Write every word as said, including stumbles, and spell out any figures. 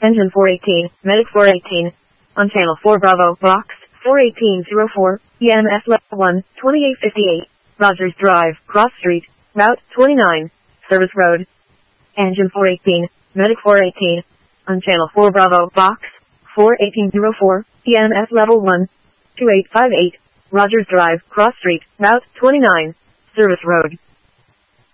Engine four eighteen, Medic four eighteen. On Channel four Bravo, Box four eighteen oh four, E M S Level one, twenty-eight fifty-eight. Rogers Drive, Cross Street, Route twenty-nine, Service Road. Engine four eighteen, Medic four eighteen. On Channel four Bravo, Box four eighteen oh four, E M S Level one, twenty-eight fifty-eight. Rogers Drive, Cross Street, Route twenty-nine, Service Road.